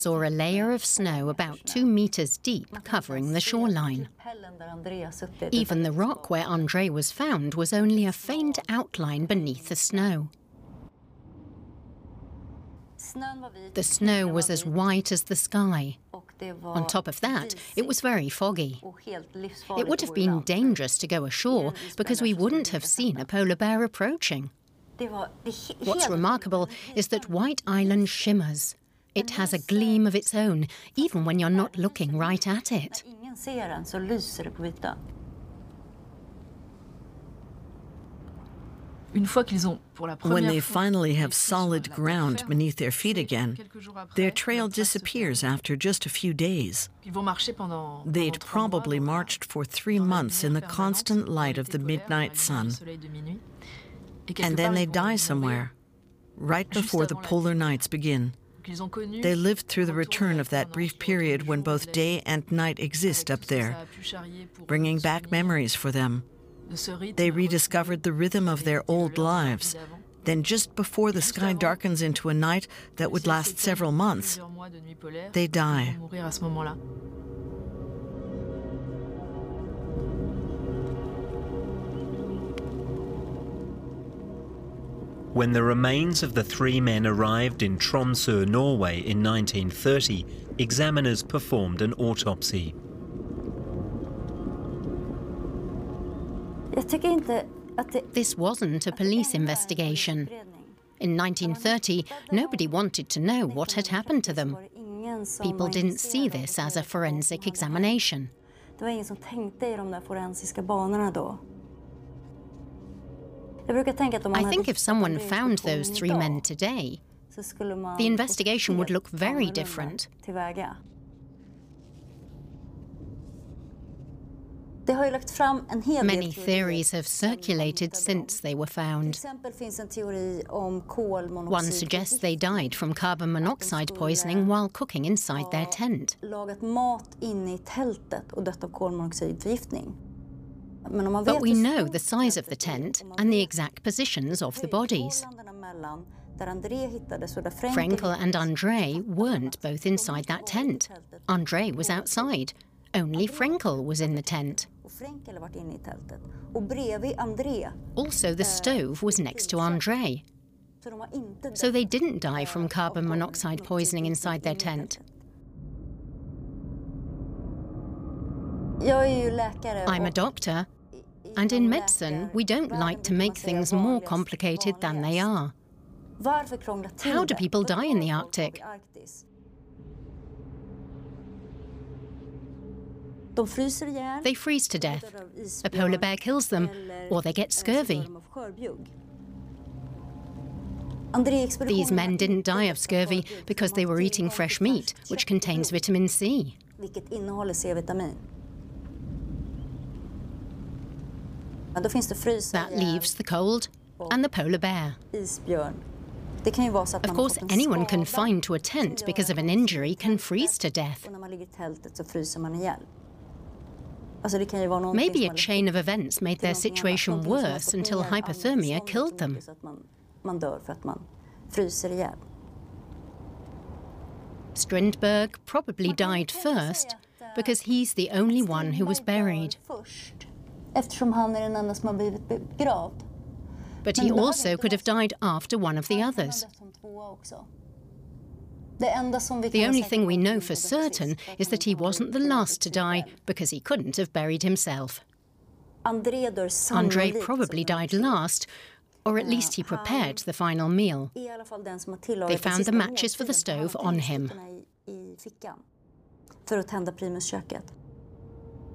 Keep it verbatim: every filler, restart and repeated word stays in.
saw a layer of snow about two meters deep covering the shoreline. Even the rock where André was found was only a faint outline beneath the snow. The snow was as white as the sky. On top of that, it was very foggy. It would have been dangerous to go ashore because we wouldn't have seen a polar bear approaching. What's remarkable is that White Island shimmers. It has a gleam of its own, even when you're not looking right at it. When they finally have solid ground beneath their feet again, their trail disappears after just a few days. They'd probably marched for three months in the constant light of the midnight sun. And then they die somewhere, right before the polar nights begin. They lived through the return of that brief period when both day and night exist up there, bringing back memories for them. They rediscovered the rhythm of their old lives. Then just before the sky darkens into a night that would last several months, they die. When the remains of the three men arrived in Tromsø, Norway in nineteen thirty, examiners performed an autopsy. This wasn't a police investigation. In nineteen thirty, nobody wanted to know what had happened to them. People didn't see this as a forensic examination. I think if someone found those three men today, the investigation would look very different. Many theories have circulated since they were found. One suggests they died from carbon monoxide poisoning while cooking inside their tent. But we know the size of the tent and the exact positions of the bodies. Frenkel and André weren't both inside that tent. André was outside. Only Frenkel was in the tent. Also, the stove was next to André. So they didn't die from carbon monoxide poisoning inside their tent. I'm a doctor, and in medicine, we don't like to make things more complicated than they are. How do people die in the Arctic? They freeze to death. A polar bear kills them, or they get scurvy. These men didn't die of scurvy because they were eating fresh meat, which contains vitamin C. That leaves the cold and the polar bear. Of course, anyone confined to a tent because of an injury can freeze to death. Maybe a chain of events made their situation worse until hypothermia killed them. Strindberg probably died first because he's the only one who was buried. But he also could have died after one of the others. The only thing we know for certain is that he wasn't the last to die because he couldn't have buried himself. André probably died last, or at least he prepared the final meal. They found the matches for the stove on him.